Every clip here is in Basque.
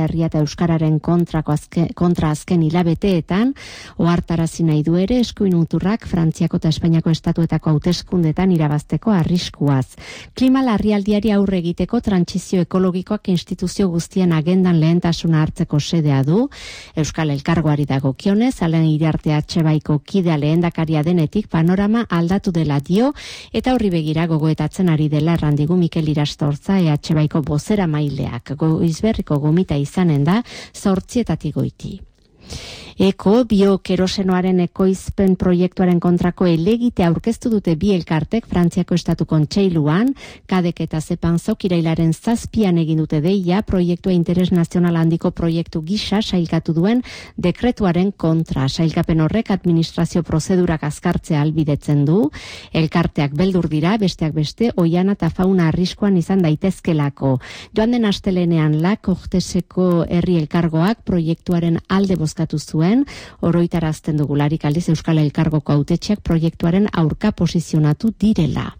Herria eta Euskararen kontra azken hilabeteetan, ohartarazi nahi du ere eskuin muturrak Frantziako eta Espainiako estatuetako hauteskundetan irabazteko arriskuaz. Klima larrialdiari aurre egiteko trantsizio ekologikoak instituzio guztien agendan lehentasuna hartzeko xedea du. Euskal Elkargoari dagokionez, Alain Iriarte Atxebaiko kidea lehendakaria denetik panorama aldatu dela dio, eta horri begira gogoetatzen ari dela errandigu Mikel Irastortza Atxebaiko bozera maileak. Goizberriko gomita izanen da 8 goiti. Eko biokerosenoaren ekoizpen proiektuaren kontrako helegite aurkeztu dute bi elkartek Frantziako Estatu Kontseiluan, Kadek eta Zepanzok irailaren 7an egin dute deia proiektua interes nazional handiko proiektu gisa sailkatu duen dekretuaren kontra. Sailkapen horrek administrazio prozedurak azkartzea ahalbidetzen du. Elkarteak beldur dira, besteak beste, oiana eta fauna arriskuan izan daitezkelako. Joan den astelenean Corteseko herri elkargoak proiektuaren alde bozkatu zuen, oroitarazten dugularik aldiz Euskal Elkargoko hautetxeak proiektuaren aurka posizionatu direla.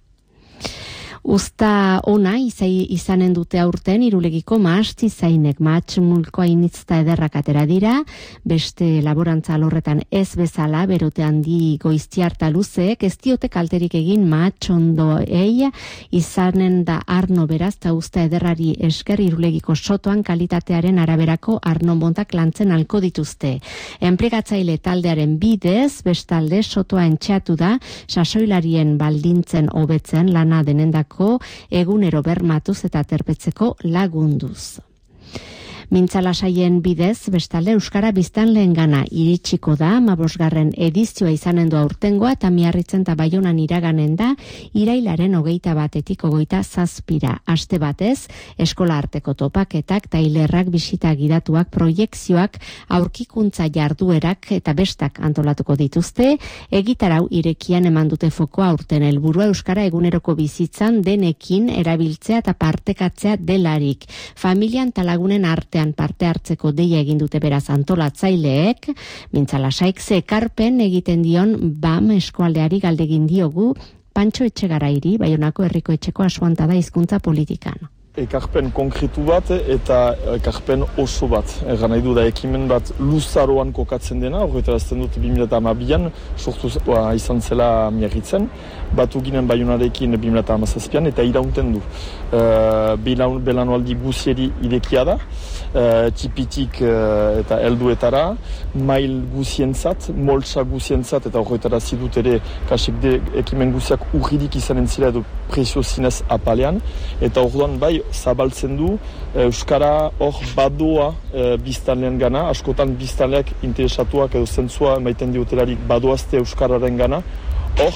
Uzta ona izanen dute aurten Irulegiko mahastizainek mahatxumulko hainitzta ederrak atera dira, beste laborantza alorretan ez bezala, berote handi goiztiarta luzeek, ez diote kalterik egin mahatxondoei, izanen da arno beraz, eta uzta ederrari esker Irulegiko sotoan kalitatearen araberako arno montak lantzen alko dituzte. Enplegatzaile taldearen bidez, bestalde sotoa entxeatu da, sasoilarien baldintzen hobetzen lana denendako egunero bermatuz eta terpetzeko lagunduz. Mintzalasaien bidez, bestalde Euskara biztanleengana iritsiko da, 15. edizioa izanen du aurtengoa, eta Miarritzen eta Baionan iraganen da, irailaren 21-tik 27-ra. Aste batez, eskola arteko topaketak, tailerrak, bisita gidatuak, proiekzioak, aurkikuntza jarduerak eta bestak antolatuko dituzte, egitarau irekian eman dute fokoa aurten helburua Euskara eguneroko bizitzan denekin erabiltzea eta partekatzea delarik. Familian eta lagunen artean parte hartzeko deia egin dute beraz antolatzaileek, mintzalasaik ze ekarpen egiten dion BAM eskualdeari galdegin diogu Pantxo Etxegarairi, Baionako herriko etxeko asuantada hizkuntza politikan. Ekarpen konkretu bat eta ekarpen oso bat. Egan nahi du da ekimen bat luzaroan kokatzen dena, horretarazten dut 2012an, sortu izan zela Miarritzen, batu ginen Baionarekin 2017an eta iraunten du. Belanualdi guzieri idekia da, tipitik eta helduetara, mail guzientzat, moltsa guzientzat, eta horretarazi dut ere kasik de ekimen guziak urridik izanen zira edo prezio zinez apalean, eta orduan bai zabaltzen du Euskara hor badoa biztanlean gana, askotan biztanleak interesatuak edo zentzua emaiten diotelarik badoazte Euskararen gana, hor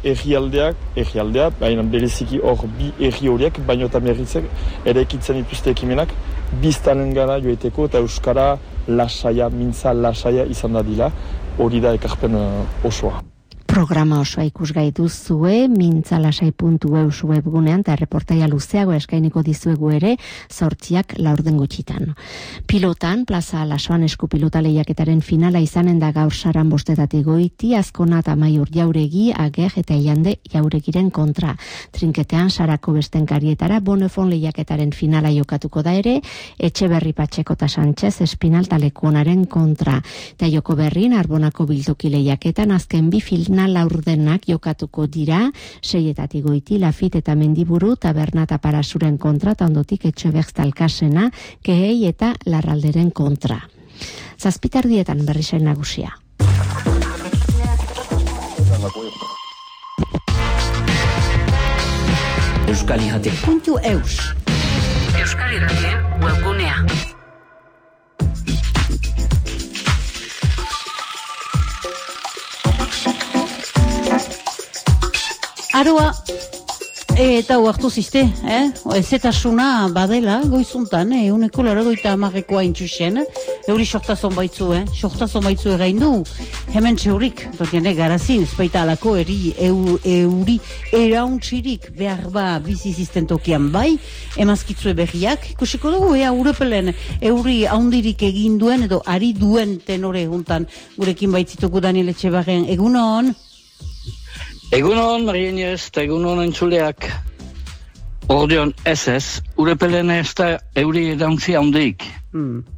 errialdeak, baina bereziki hor bi erri horiek, baino eta Miarritzek ere ekitzen dituzte ekimenak, biztanleen gana joeteko eta Euskara lasaia, mintza lasaia izan da dila, hori da ekarpen osoa. Programa osoa ikusgai duzue, mintzalasai.eus webgunean eta erreportaia luzeago eskainiko dizuegu ere 8 gutxitan. Pilotan, Plaza Lasoan esku pilota lehiaketaren finala izanen da gaur Saran 5 goiti, Azkona eta Maiur Jauregi, Ager eta Iande Jauregiren kontra. Trinketean Sarako bestenkarietara Bonefon lehiaketaren finala jokatuko da ere, Etxeberri Patxeko eta Sánchez Espinal Talekuonaren kontra. Eta joko berrin Arbonako biltoki lehiaketan azken bi final laurdenak jokatuko dira, 6 goiti, Lafit eta Mendiburu, Taberna eta Parasuren kontra, eta ondotik Etxeberz Talkasena, Kehei eta Larralderen kontra. 7:00 berrizain nagusia. Euskalirrate.eus Euskalirrate webgunea. Aroa, eta huartu ziste, ezetasuna badela, goizuntan, euneko 80-akoa intxusen, euri sortazon baitzu, sortazon baitzu egain du, hemen txeurik, garazin, espaita alako euri erauntxirik behar ba bizizisten tokian bai, emazkitzue berriak, ikusiko dugu, urepelen euri haundirik egin duen, edo ari duen tenore juntan, gurekin baitzituko Daniel Etxebarren, egunon? Egunon, Marienez, eta egunon entzuleak. Ordeon ez, urepelen ez da euri edauntzi handik.